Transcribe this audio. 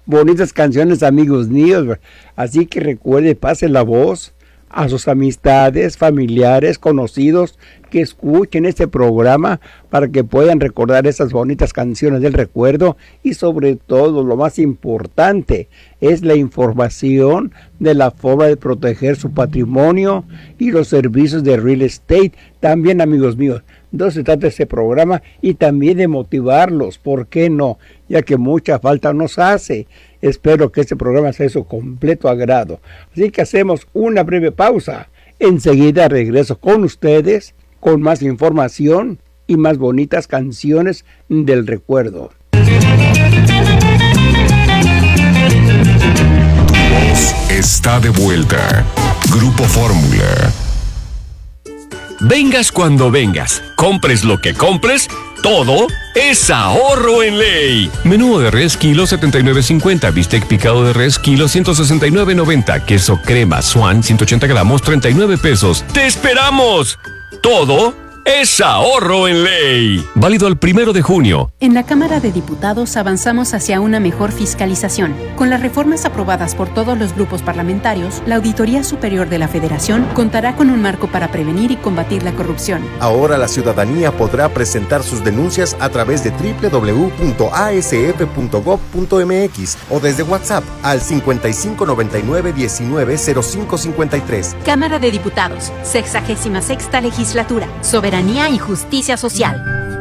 bonitas canciones, amigos míos. Así que recuerde, pase la voz a sus amistades, familiares, conocidos que escuchen este programa para que puedan recordar esas bonitas canciones del recuerdo, y sobre todo lo más importante es la información de la forma de proteger su patrimonio y los servicios de real estate. También, amigos míos, de eso se trata este programa, y también de motivarlos, ¿por qué no? Ya que mucha falta nos hace. Espero que este programa sea de su completo agrado. Así que hacemos una breve pausa. Enseguida regreso con ustedes con más información y más bonitas canciones del recuerdo. Tu voz está de vuelta. Grupo Fórmula. Vengas cuando vengas, compres lo que compres, todo es ahorro en ley. Menú de res kilo 79.50, bistec picado de res kilo 169.90, queso crema Swan 180 gramos 39 pesos. ¡Te esperamos! Todo es ahorro en ley. Válido al 1 de junio. En la Cámara de Diputados avanzamos hacia una mejor fiscalización. Con las reformas aprobadas por todos los grupos parlamentarios, la Auditoría Superior de la Federación contará con un marco para prevenir y combatir la corrupción. Ahora la ciudadanía podrá presentar sus denuncias a través de www.asf.gov.mx o desde WhatsApp al 5599-190553. Cámara de Diputados, 66ª Legislatura, Soberanía y Justicia Social.